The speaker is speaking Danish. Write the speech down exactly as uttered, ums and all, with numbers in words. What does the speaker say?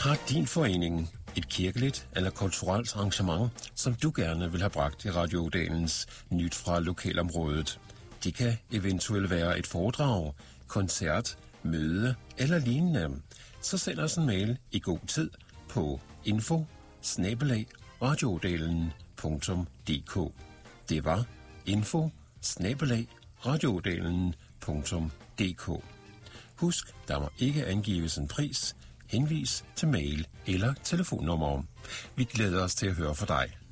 Har din forening et kirkeligt eller kulturelt arrangement, som du gerne vil have bragt i Radio Odalens Nyt fra lokalområdet? Det kan eventuelt være et foredrag, koncert, møde eller lignende. Så send os en mail i god tid på info snabel-a radioodalen punktum d k. Det var info snabel-a radioodalen punktum d k. Husk, der må ikke angives en pris. Henvis til mail eller telefonnummer. Vi glæder os til at høre fra dig.